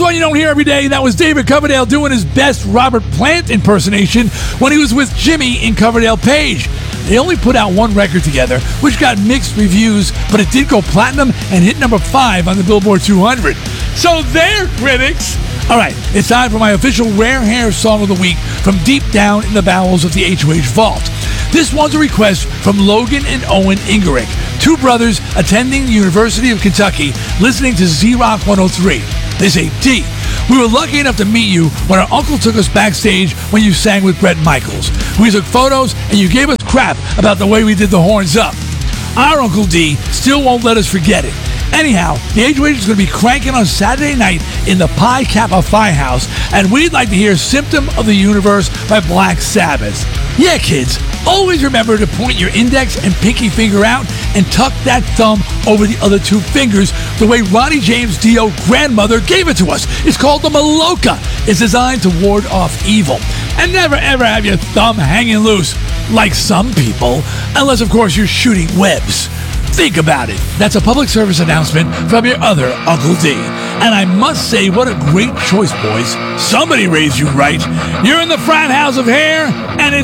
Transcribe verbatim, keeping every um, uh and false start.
one you don't hear every day. That was David Coverdale doing his best Robert Plant impersonation when he was with Jimmy in Coverdale Page. They only put out one record together, which got mixed reviews, but it did go platinum and hit number five on the Billboard two hundred. So there, critics. All right, it's time for my official Rare Hair Song of the Week from deep down in the bowels of the H O H vault. This one's a request from Logan and Owen Ingerick, two brothers attending the University of Kentucky, listening to Z-Rock one oh three. They say, D, we were lucky enough to meet you when our uncle took us backstage when you sang with Bret Michaels. We took photos and you gave us crap about the way we did the horns up. Our Uncle D still won't let us forget it. Anyhow, the H O H is going to be cranking on Saturday night in the Pi Kappa Phi House, and we'd like to hear Symptom of the Universe by Black Sabbath. Yeah, kids, always remember to point your index and pinky finger out and tuck that thumb over the other two fingers the way Ronnie James Dio grandmother gave it to us. It's called the Maloka. It's designed to ward off evil. And never ever have your thumb hanging loose, like some people, unless of course you're shooting webs. Think about it. That's a public service announcement from your other Uncle D. And I must say, what a great choice, boys. Somebody raised you right. You're in the frat house of hair, and it's